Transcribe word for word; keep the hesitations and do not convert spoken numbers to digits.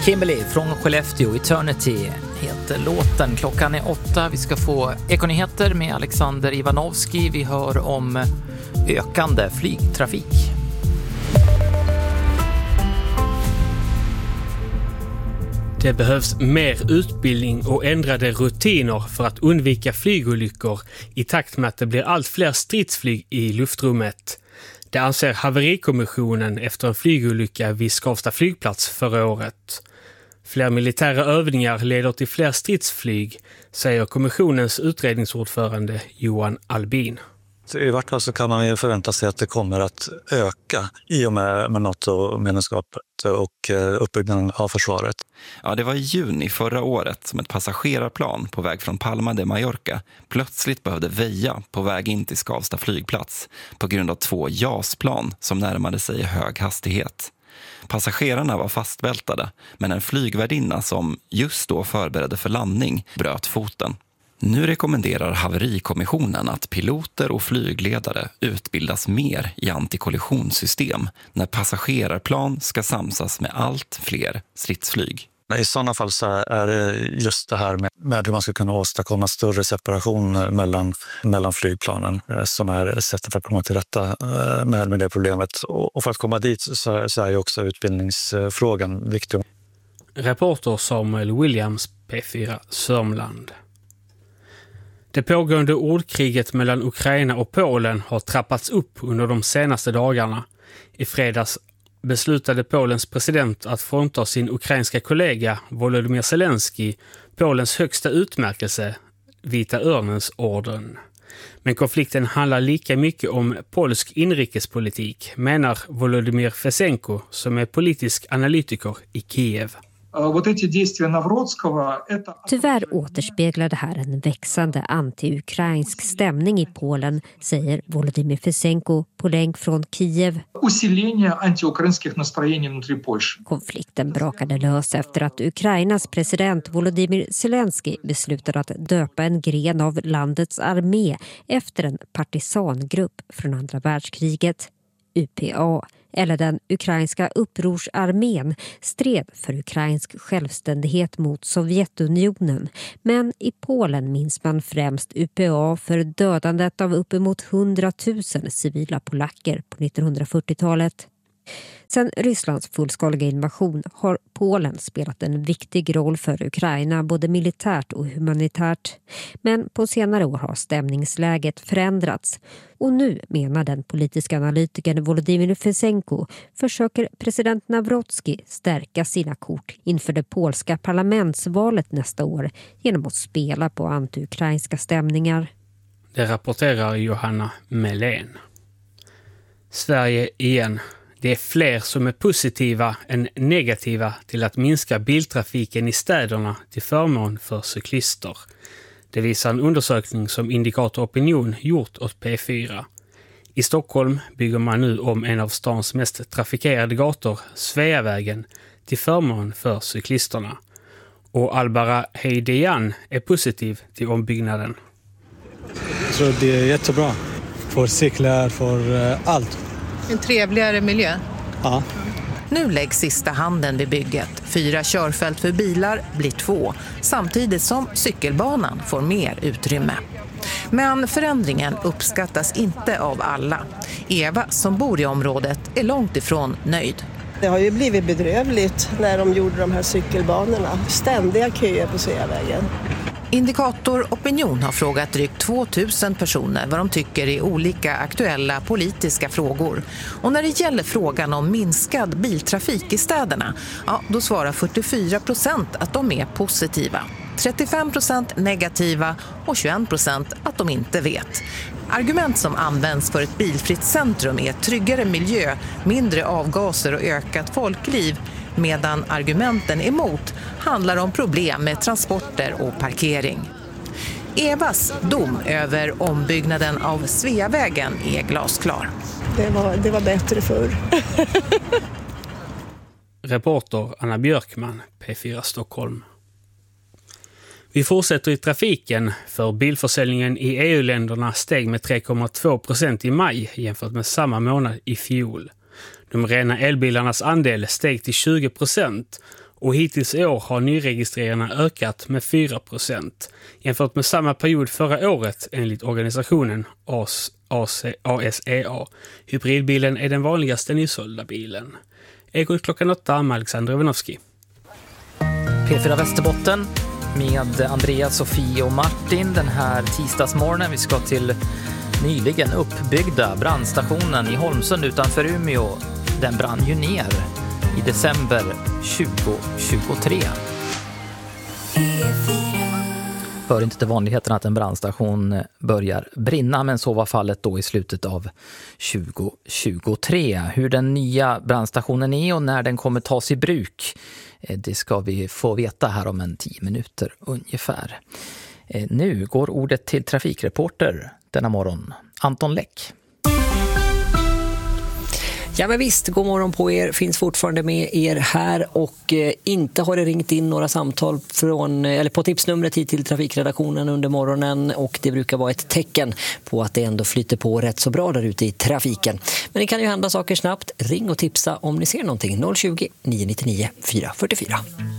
Kimberly från Skellefteå, Eternity heter låten. Klockan är åtta. Vi ska få ekonyheter med Alexander Ivanovski. Vi hör om ökande flygtrafik. Det behövs mer utbildning och ändrade rutiner för att undvika flygolyckor i takt med att det blir allt fler stridsflyg i luftrummet. Det anser haverikommissionen efter en flygolycka vid Skavsta flygplats förra året. Fler militära övningar leder till fler stridsflyg, säger kommissionens utredningsordförande Johan Albin. I vart fall så kan man ju förvänta sig att det kommer att öka i och med, med NATO-medlemskapet och uppbyggnaden av försvaret. Ja, det var i juni förra året som ett passagerarplan på väg från Palma de Mallorca plötsligt behövde väja på väg in till Skavsta flygplats på grund av två JAS-plan som närmade sig i hög hastighet. Passagerarna var fastbältade, men en flygvärdinna som just då förberedde för landning bröt foten. Nu rekommenderar haverikommissionen att piloter och flygledare utbildas mer i antikollisionssystem när passagerarplan ska samsas med allt fler stridsflyg. I sådana fall så är det just det här med, med hur man ska kunna åstadkomma större separation mellan, mellan flygplanen som är sättet att komma till rätta med, med det problemet. Och för att komma dit så, så är ju också utbildningsfrågan viktig. Reporter Samuel Williams, P fyra Sörmland. Det pågående ordkriget mellan Ukraina och Polen har trappats upp under de senaste dagarna. I fredags beslutade Polens president att frånta sin ukrainska kollega Volodymyr Zelensky Polens högsta utmärkelse, Vita örnens orden. Men konflikten handlar lika mycket om polsk inrikespolitik, menar Volodymyr Fesenko som är politisk analytiker i Kiev. Tyvärr återspeglar det här en växande anti-ukrainsk stämning i Polen, säger Volodymyr Fesenko på länk från Kiev. Konflikten brakade lös efter att Ukrainas president Volodymyr Zelensky beslutade att döpa en gren av landets armé efter en partisangrupp från andra världskriget. U P A, eller den ukrainska upprorsarmén, stred för ukrainsk självständighet mot Sovjetunionen. Men i Polen minns man främst U P A för dödandet av uppemot hundratusen civila polacker på nittonhundrafyrtiotalet. Sedan Rysslands fullskaliga invasion har Polen spelat en viktig roll för Ukraina, både militärt och humanitärt. Men på senare år har stämningsläget förändrats. Och nu, menar den politiska analytikern Volodymyr Fesenko, försöker president Nawrocki stärka sina kort inför det polska parlamentsvalet nästa år genom att spela på anti-ukrainska stämningar. Det rapporterar Johanna Melén. Sverige igen. Det är fler som är positiva än negativa till att minska biltrafiken i städerna till förmån för cyklister. Det visar en undersökning som Indikator Opinion gjort åt P fyra. I Stockholm bygger man nu om en av stans mest trafikerade gator, Sveavägen, till förmån för cyklisterna. Och Albara Heidejan är positiv till ombyggnaden. Jag tror det är jättebra för cyklar, för allt. En trevligare miljö. Ja. Nu läggs sista handen vid bygget. Fyra körfält för bilar blir två, samtidigt som cykelbanan får mer utrymme. Men förändringen uppskattas inte av alla. Eva, som bor i området, är långt ifrån nöjd. Det har ju blivit bedrövligt när de gjorde de här cykelbanorna. Ständiga köer på Sveavägen. Indikator Opinion har frågat drygt tvåtusen personer vad de tycker i olika aktuella politiska frågor. Och när det gäller frågan om minskad biltrafik i städerna, ja, då svarar fyrtiofyra procent att de är positiva. trettiofem procent negativa och tjugoen procent att de inte vet. Argument som används för ett bilfritt centrum är tryggare miljö, mindre avgaser och ökat folkliv, medan argumenten emot handlar om problem med transporter och parkering. Evas dom över ombyggnaden av Sveavägen är glasklar. Det var, det var bättre förr. Reporter Anna Björkman, P fyra Stockholm. Vi fortsätter i trafiken, för bilförsäljningen i E U-länderna steg med tre komma två procent i maj jämfört med samma månad i fjol. De rena elbilarnas andel steg till tjugo procent och hittills i år har nyregistreringarna ökat med fyra procent jämfört med samma period förra året enligt organisationen A S E A. Hybridbilen är den vanligaste nysålda bilen. Ekot klockan åtta med Alexander Ivanovski. P fyra Västerbotten med Andreas, Sofie och Martin den här tisdagsmorgonen. Vi ska till nyligen uppbyggda brandstationen i Holmsund utanför Umeå. Den brann ju ner i december tjugohundratjugotre. Hör inte till vanligheten att en brandstation börjar brinna, men så var fallet då i slutet av tjugohundratjugotre. Hur den nya brandstationen är och när den kommer tas i bruk, det ska vi få veta här om en tio minuter ungefär. Nu går ordet till trafikreporter denna morgon, Anton Läck. Ja men visst, god morgon på er. Finns fortfarande med er här och eh, inte har det ringt in några samtal från, eller på tipsnumret hit till trafikredaktionen under morgonen, och det brukar vara ett tecken på att det ändå flyter på rätt så bra där ute i trafiken. Men det kan ju hända saker snabbt. Ring och tipsa om ni ser någonting. noll tjugo, nio nio nio, fyra fyra fyra.